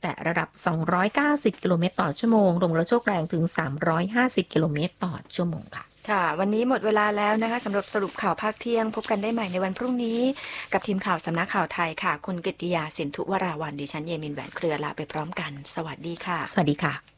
แตะระดับ290กิโลเมตรต่อชั่วโมงลมกระโชกแรงถึง350กิโลเมตรต่อชั่วโมงค่ะค่ะวันนี้หมดเวลาแล้วนะคะสำหรับสรุปข่าวภาคเที่ยงพบกันได้ใหม่ในวันพรุ่งนี้กับทีมข่าวสำนักข่าวไทยค่ะคุณกฤติยาสินธุวราวรรณดิฉันเยมินแหวนเครือลาไปพร้อมกันสวัสดีค่ะสวัสดีค่ะ